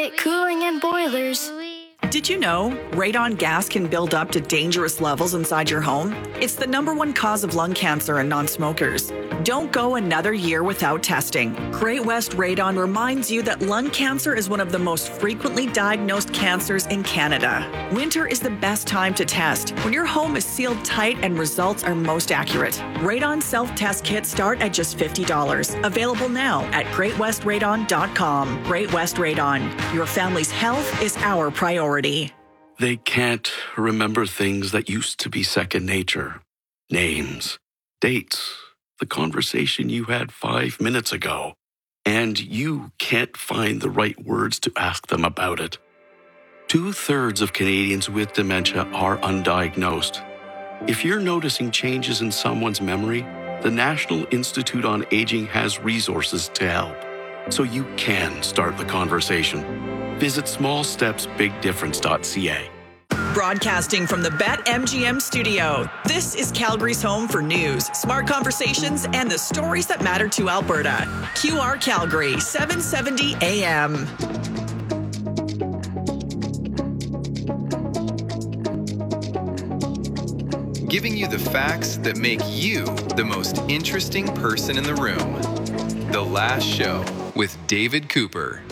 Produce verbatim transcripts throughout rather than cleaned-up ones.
cooling and boilers. Did you know radon gas can build up to dangerous levels inside your home? It's the number one cause of lung cancer in non-smokers. Don't go another year without testing. Great West Radon reminds you that lung cancer is one of the most frequently diagnosed cancers in Canada. Winter is the best time to test, when your home is sealed tight and results are most accurate. Radon self-test kits start at just fifty dollars. Available now at great west radon dot com. Great West Radon. Your family's health is our priority. They can't remember things that used to be second nature. Names, dates, the conversation you had five minutes ago. And you can't find the right words to ask them about it. Two-thirds of Canadians with dementia are undiagnosed. If you're noticing changes in someone's memory, the National Institute on Aging has resources to help, so you can start the conversation. Visit small steps big difference dot c a. Broadcasting from the BetMGM studio, this is Calgary's home for news, smart conversations, and the stories that matter to Alberta. Q R Calgary, seven seventy A M. Giving you the facts that make you the most interesting person in the room. The Last Show with David Cooper.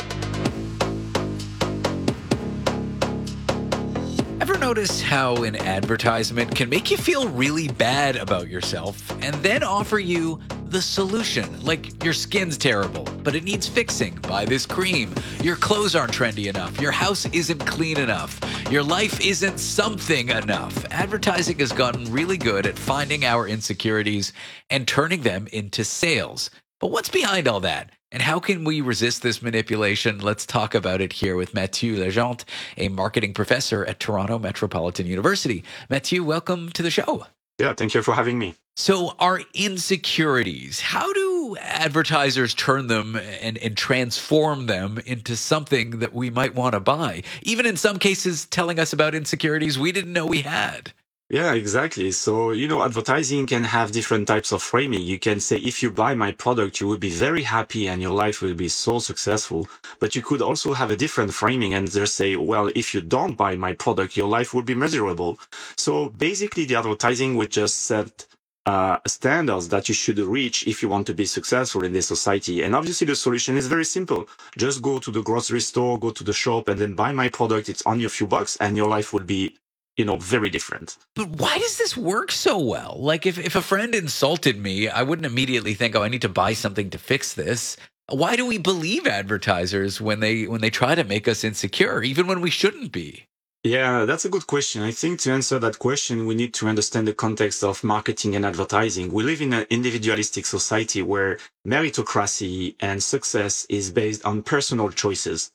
Ever notice how an advertisement can make you feel really bad about yourself and then offer you the solution? Like, your skin's terrible, but it needs fixing. Buy this cream. Your clothes aren't trendy enough. Your house isn't clean enough. Your life isn't something enough. Advertising has gotten really good at finding our insecurities and turning them into sales. But what's behind all that? And how can we resist this manipulation? Let's talk about it here with Mathieu Legendre, a marketing professor at Toronto Metropolitan University. Mathieu, welcome to the show. Yeah, thank you for having me. So our insecurities, how do advertisers turn them and, and transform them into something that we might want to buy? Even in some cases, telling us about insecurities we didn't know we had. Yeah, exactly. So, you know, advertising can have different types of framing. You can say, if you buy my product, you will be very happy and your life will be so successful. But you could also have a different framing and just say, well, if you don't buy my product, your life will be miserable. So basically, the advertising would just set uh, standards that you should reach if you want to be successful in this society. And obviously, the solution is very simple. Just go to the grocery store, go to the shop, and then buy my product. It's only a few bucks and your life will be, you know, very different. But why does this work so well? Like, if, if a friend insulted me, I wouldn't immediately think, oh, I need to buy something to fix this. Why do we believe advertisers when they when they try to make us insecure, even when we shouldn't be? Yeah, that's a good question. I think to answer that question, we need to understand the context of marketing and advertising. We live in an individualistic society where meritocracy and success is based on personal choices.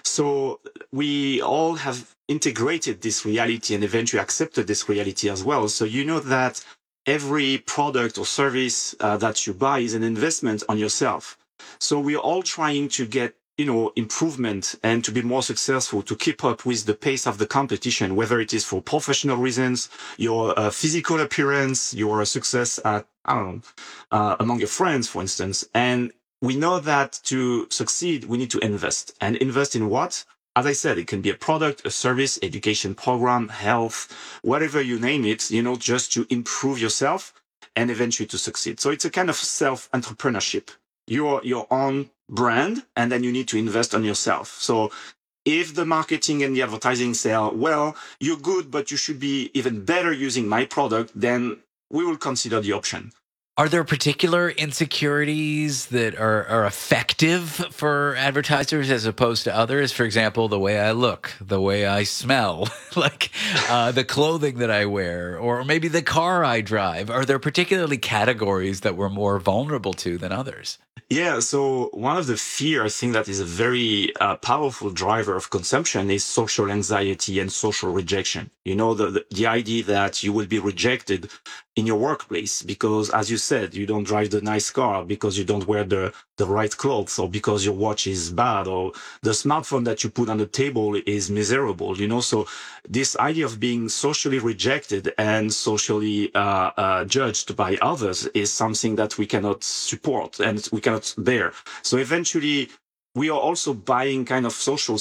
So we all have integrated this reality and eventually accepted this reality as well. So you know that every product or service uh, that you buy is an investment on yourself. So we're all trying to get, you know, improvement and to be more successful, to keep up with the pace of the competition, whether it is for professional reasons, your uh, physical appearance, your success at, I don't know, uh, among your friends, for instance. And we know that to succeed, we need to invest. And invest in what? As I said, it can be a product, a service, education program, health, whatever you name it, you know, just to improve yourself and eventually to succeed. So it's a kind of self-entrepreneurship. You're your own brand, and then you need to invest on yourself. So if the marketing and the advertising say, well, you're good, but you should be even better using my product, then we will consider the option. Are there particular insecurities that are, are effective for advertisers as opposed to others? For example, the way I look, the way I smell, like uh, the clothing that I wear, or maybe the car I drive. Are there particularly categories that we're more vulnerable to than others? Yeah, so one of the fear, I think that is a very uh, powerful driver of consumption is social anxiety and social rejection. You know, the, the the idea that you will be rejected in your workplace because, as you said, you don't drive the nice car, because you don't wear the, the right clothes, or because your watch is bad, or the smartphone that you put on the table is miserable, you know? So this idea of being socially rejected and socially uh, uh, judged by others is something that we cannot support and we cannot bear. So eventually, we are also buying kind of social